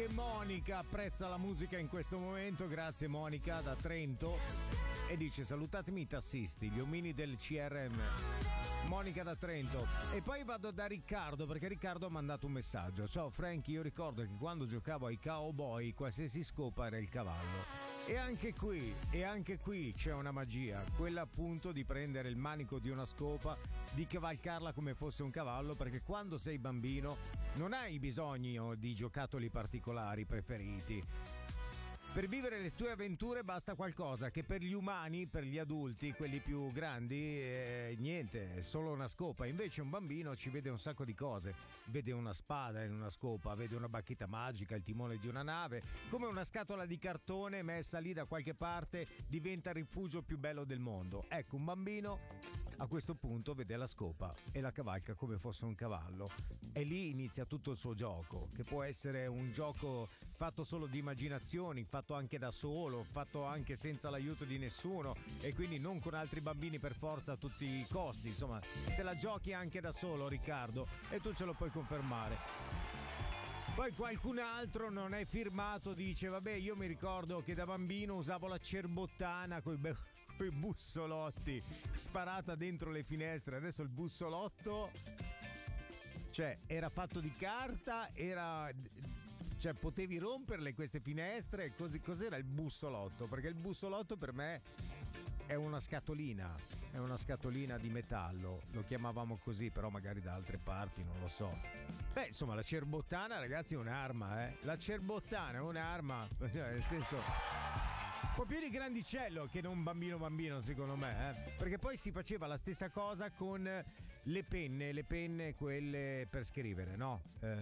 Monica apprezza la musica in questo momento, grazie Monica da Trento, e dice salutatemi i tassisti, gli omini del CRM. Monica da Trento. E poi vado da Riccardo, perché Riccardo ha mandato un messaggio. Ciao Frank, io ricordo che quando giocavo ai cowboy qualsiasi scopa era il cavallo. E anche qui c'è una magia, quella appunto di prendere il manico di una scopa, di cavalcarla come fosse un cavallo, perché quando sei bambino non hai bisogno di giocattoli particolari preferiti. Per vivere le tue avventure basta qualcosa che per gli umani, per gli adulti, quelli più grandi, niente, è solo una scopa. Invece un bambino ci vede un sacco di cose. Vede una spada in una scopa, vede una bacchetta magica, il timone di una nave, come una scatola di cartone messa lì da qualche parte diventa il rifugio più bello del mondo. Ecco, un bambino a questo punto vede la scopa e la cavalca come fosse un cavallo. E lì inizia tutto il suo gioco, che può essere un gioco fatto solo di immaginazioni, fatto anche da solo, fatto anche senza l'aiuto di nessuno e quindi non con altri bambini per forza a tutti i costi. Insomma, te la giochi anche da solo, Riccardo, e tu ce lo puoi confermare. Poi qualcun altro non è firmato, dice vabbè, io mi ricordo che da bambino usavo la cerbottana coi bussolotti sparata dentro le finestre. Adesso il bussolotto, cioè, era fatto di carta, cioè potevi romperle queste finestre. Cos'era il bussolotto? Perché il bussolotto per me è una scatolina di metallo, lo chiamavamo così, però magari da altre parti non lo so. Beh, insomma, la cerbottana, ragazzi, è un'arma, la cerbottana è un'arma, nel senso un po' più di grandicello che non bambino secondo me, perché poi si faceva la stessa cosa con le penne quelle per scrivere, no?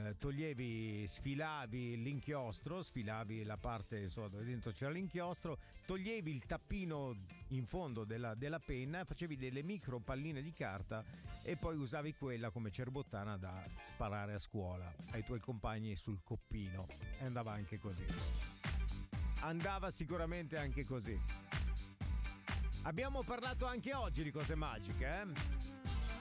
Sfilavi l'inchiostro, sfilavi la parte, insomma, dove dentro c'era l'inchiostro, toglievi il tappino in fondo della penna, facevi delle micro palline di carta e poi usavi quella come cerbottana da sparare a scuola ai tuoi compagni sul coppino, e andava anche così. Andava sicuramente anche così. Abbiamo parlato anche oggi di cose magiche,